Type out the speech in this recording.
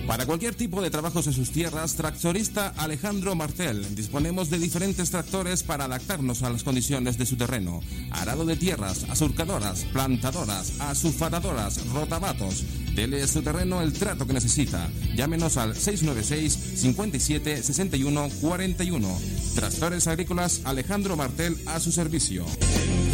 Para cualquier tipo de trabajos en sus tierras, Tractorista Alejandro Martel. Disponemos de diferentes tractores para adaptarnos a las condiciones de su terreno. Arado de tierras, asurcadoras, plantadoras, asulfatadoras, rotabatos. Dele a su terreno el trato que necesita. Llámenos al 696 57 61 41. Tractores Agrícolas Alejandro Martel a su servicio.